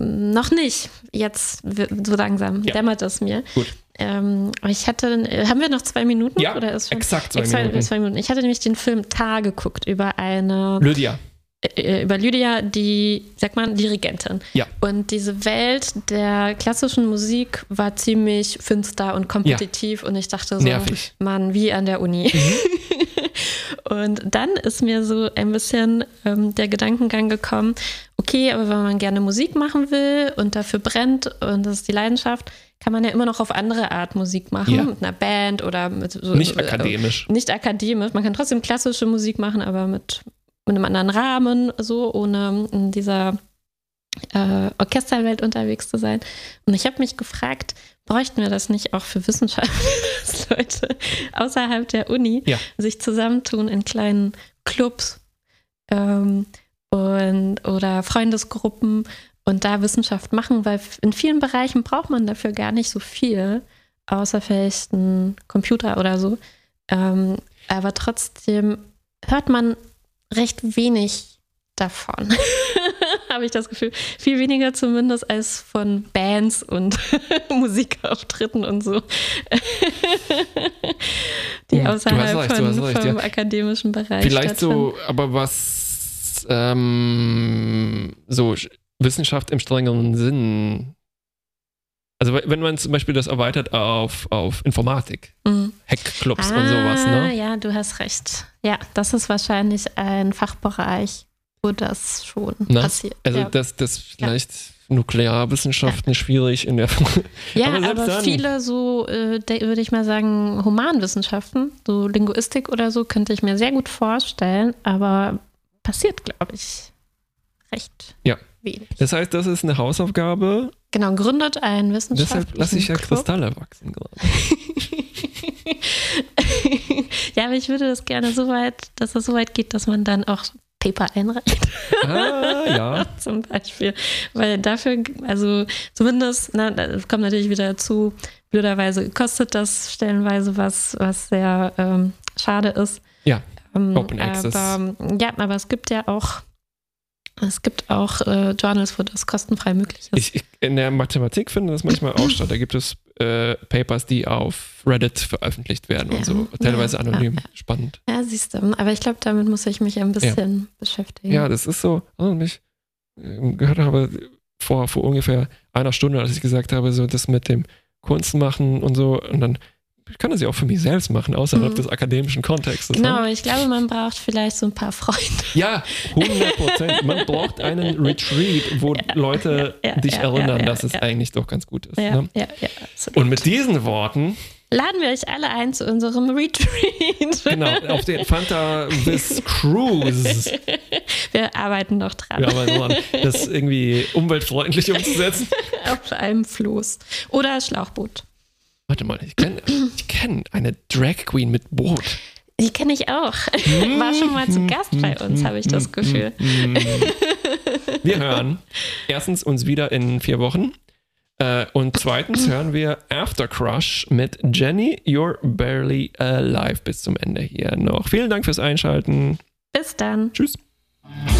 Noch nicht. Jetzt so langsam dämmert es mir. Gut. Haben wir noch 2 Minuten? Ja, oder ist schon exakt 2 Minuten. 2 Minuten. Ich hatte nämlich den Film Tar geguckt über Lydia, die, sagt man, Dirigentin. Ja. Und diese Welt der klassischen Musik war ziemlich finster und kompetitiv und ich dachte so, nervig. Mann, wie an der Uni. Und dann ist mir so ein bisschen der Gedankengang gekommen, okay, aber wenn man gerne Musik machen will und dafür brennt und das ist die Leidenschaft, kann man ja immer noch auf andere Art Musik machen, mit einer Band oder mit so, nicht akademisch. Nicht akademisch. Man kann trotzdem klassische Musik machen, aber mit einem anderen Rahmen, so ohne in dieser Orchesterwelt unterwegs zu sein. Und ich habe mich gefragt, bräuchten wir das nicht auch für Wissenschaftler, dass Leute außerhalb der Uni sich zusammentun in kleinen Clubs oder Freundesgruppen und da Wissenschaft machen, weil in vielen Bereichen braucht man dafür gar nicht so viel, außer vielleicht einen Computer oder so. Aber trotzdem hört man recht wenig davon, habe ich das Gefühl. Viel weniger zumindest als von Bands und Musikauftritten und so, die außerhalb vom akademischen Bereich vielleicht so, aber was so Wissenschaft im strengeren Sinn, also wenn man zum Beispiel das erweitert auf Informatik, Hackclubs und sowas, ne? Ja, du hast recht. Ja, das ist wahrscheinlich ein Fachbereich, wo das schon passiert. Also das vielleicht Nuklearwissenschaften schwierig in der Ja, aber viele so, würde ich mal sagen, Humanwissenschaften, so Linguistik oder so, könnte ich mir sehr gut vorstellen, aber passiert, glaube ich, recht wenig. Das heißt, das ist eine Hausaufgabe. Genau, gründet ein wissenschaftlichen Deshalb lasse ich ja Kristalle wachsen gerade. Ja, aber ich würde das gerne so weit, dass es so weit geht, dass man dann auch Paper einreicht. Ja. Zum Beispiel. Weil dafür, also zumindest, das kommt natürlich wieder dazu, blöderweise kostet das stellenweise was sehr schade ist. Ja, Open Access. Aber es gibt ja auch Journals, wo das kostenfrei möglich ist. Ich in der Mathematik finde das manchmal auch statt. Da gibt es Papers, die auf Reddit veröffentlicht werden und so. Teilweise anonym. Spannend. Ja, siehst du. Aber ich glaube, damit muss ich mich ein bisschen beschäftigen. Ja, das ist so, ich gehört habe vor ungefähr einer Stunde, als ich gesagt habe, so das mit dem Kunst machen und so. Und dann ich kann das ja auch für mich selbst machen, außerhalb des akademischen Kontextes. Genau, ich glaube, man braucht vielleicht so ein paar Freunde. Ja, 100%. Man braucht einen Retreat, wo Leute dich erinnern, dass es eigentlich doch ganz gut ist. Ja, ne? absolut. Und mit diesen Worten laden wir euch alle ein zu unserem Retreat. Genau, auf den Fanta-Vis Cruise. Wir arbeiten noch dran. Das irgendwie umweltfreundlich umzusetzen. Auf einem Floß. Oder Schlauchboot. Warte mal, ich kenn eine Drag Queen mit Boot. Die kenne ich auch. War schon mal zu Gast bei uns, habe ich das Gefühl. Wir hören erstens uns wieder in 4 Wochen und zweitens hören wir After Crush mit Jenny, You're Barely Alive bis zum Ende hier noch. Vielen Dank fürs Einschalten. Bis dann. Tschüss.